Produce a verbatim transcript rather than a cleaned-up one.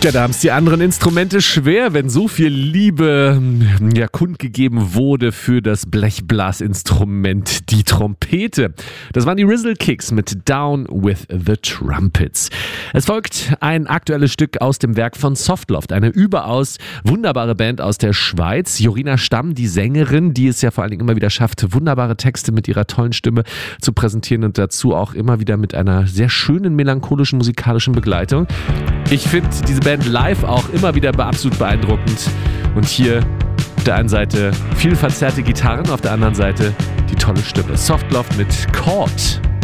Ja, da haben es die anderen Instrumente schwer, wenn so viel Liebe ja, kundgegeben wurde für das Blechblasinstrument, die Trompete. Das waren die Rizzle Kicks mit Down with the Trumpets. Es folgt ein aktuelles Stück aus dem Werk von Softloft, eine überaus wunderbare Band aus der Schweiz. Jorina Stamm, die Sängerin, die es ja vor allen Dingen immer wieder schafft, wunderbare Texte mit ihrer tollen Stimme zu präsentieren und dazu auch immer wieder mit einer sehr schönen melancholischen musikalischen Begleitung. Ich finde diese Band live auch immer wieder absolut beeindruckend. Und hier auf der einen Seite viel verzerrte Gitarren, auf der anderen Seite die tolle Stimme. Softloft mit Chord.